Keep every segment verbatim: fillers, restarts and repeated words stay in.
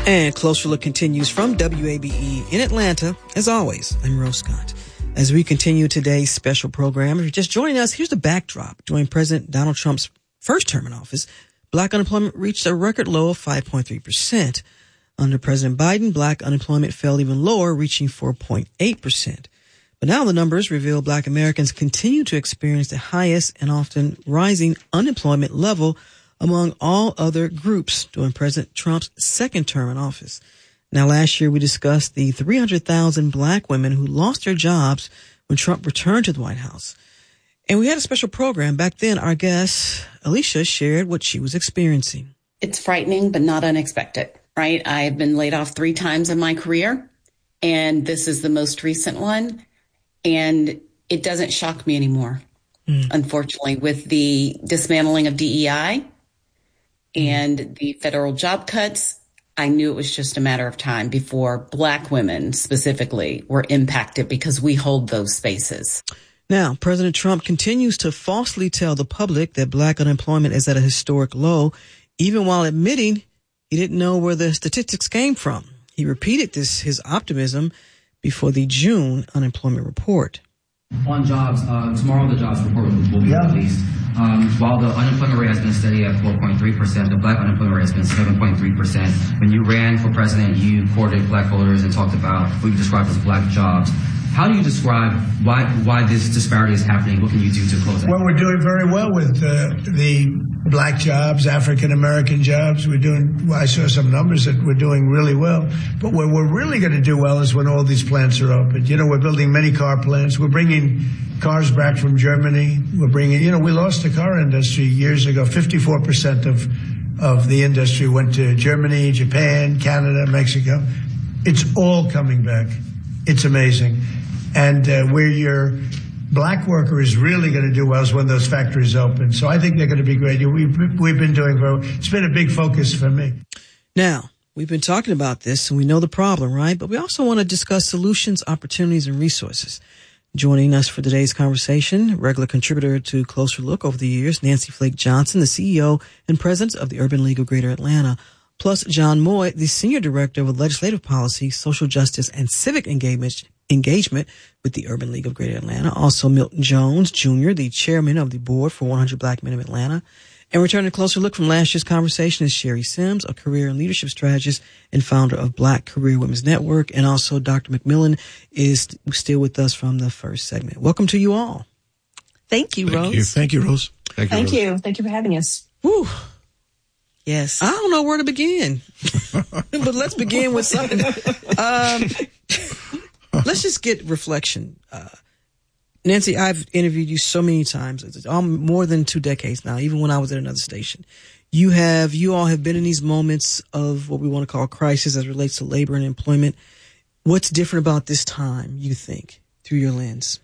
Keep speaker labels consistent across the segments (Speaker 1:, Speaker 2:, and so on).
Speaker 1: And Closer Look continues from W A B E in Atlanta. As always, I'm Rose Scott. As we continue today's special program, if you're just joining us, here's the backdrop. During President Donald Trump's first term in office, black unemployment reached a record low of five point three percent. Under President Biden, black unemployment fell even lower, reaching four point eight percent. But now the numbers reveal black Americans continue to experience the highest and often rising unemployment level among all other groups during President Trump's second term in office. Now, last year we discussed the three hundred thousand black women who lost their jobs when Trump returned to the White House. And we had a special program. Back then, our guest, Alicia, shared what she was experiencing.
Speaker 2: It's frightening, but not unexpected, right? I've been laid off three times in my career, and this is the most recent one. And it doesn't shock me anymore, mm. unfortunately, with the dismantling of D E I and the federal job cuts. I knew it was just a matter of time before black women specifically were impacted because we hold those spaces.
Speaker 1: Now, President Trump continues to falsely tell the public that black unemployment is at a historic low, even while admitting he didn't know where the statistics came from. He repeated this, his optimism, before the June unemployment report.
Speaker 3: On jobs, uh, tomorrow the jobs report will be yeah. released. Um, while the unemployment rate has been steady at four point three percent, the black unemployment rate has been seven point three percent. When you ran for president, you courted black voters and talked about what you described as black jobs. How do you describe why why this disparity is happening? What can you do to close it?
Speaker 4: Well, we're doing very well with uh, the black jobs, African-American jobs. We're doing, I saw some numbers that we're doing really well. But where we're really going to do well is when all these plants are open. You know, we're building many car plants. We're bringing cars back from Germany. We're bringing, you know, we lost the car industry years ago. fifty-four percent of, of the industry went to Germany, Japan, Canada, Mexico. It's all coming back. It's amazing. And uh, where your black worker is really going to do well is when those factories open. So I think they're going to be great. We've, we've been doing well. It's been a big focus for me.
Speaker 1: Now, we've been talking about this and we know the problem, right? But we also want to discuss solutions, opportunities, and resources. Joining us for today's conversation, regular contributor to Closer Look over the years, Nancy Flake Johnson, the C E O and president of the Urban League of Greater Atlanta, plus John Moy, the senior director of legislative policy, social justice, and civic engagement engagement with the Urban League of Greater Atlanta. Also, Milton Jones, Junior, the chairman of the board for one hundred Black Men of Atlanta. And returning a closer look from last year's conversation is Sherry Sims, a career and leadership strategist and founder of Black Career Women's Network. And also Doctor McMillan is still with us from the first segment. Welcome to you all.
Speaker 5: Thank you,
Speaker 6: Thank
Speaker 5: Rose.
Speaker 6: You. Thank you, Rose.
Speaker 5: Thank,
Speaker 6: Thank
Speaker 5: you,
Speaker 6: you.
Speaker 5: Rose. Thank you for having us.
Speaker 1: Whew.
Speaker 5: Yes.
Speaker 1: I don't know where to begin, but let's begin with something. Um, let's just get reflection. Uh, Nancy, I've interviewed you so many times. It's all more than two decades now, even when I was at another station. You have, you all have been in these moments of what we want to call crisis as it relates to labor and employment. What's different about this time, you think, through your lens?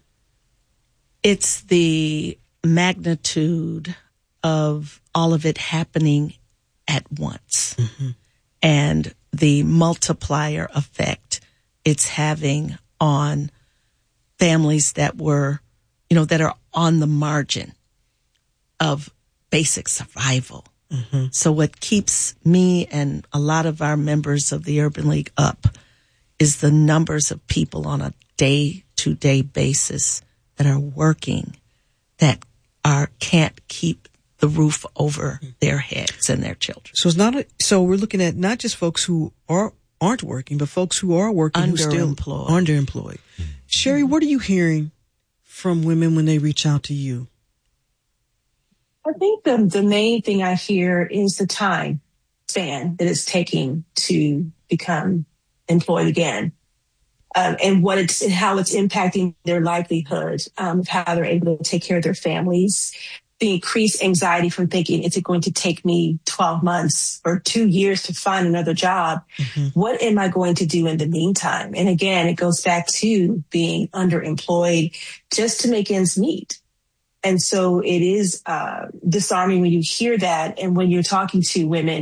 Speaker 5: It's the magnitude of all of it happening at once, mm-hmm. and the multiplier effect it's having on families that were, you know, that are on the margin of basic survival. Mm-hmm. So what keeps me and a lot of our members of the Urban League up is the numbers of people on a day-to-day basis that are working that are can't keep the roof over their heads and their children.
Speaker 1: So it's not a, so we're looking at not just folks who are aren't working, but folks who are working who still
Speaker 5: underemployed.
Speaker 1: Underemployed. Mm-hmm. Sherry, what are you hearing from women when they reach out to you?
Speaker 7: I think the the main thing I hear is the time span that it's taking to become employed again, um, and what it's and how it's impacting their livelihood, um, of how they're able to take care of their families. The increased anxiety from thinking, is it going to take me twelve months or two years to find another job? Mm-hmm. What am I going to do in the meantime? And again, it goes back to being underemployed just to make ends meet. And so it is uh, disarming when you hear that. And when you're talking to women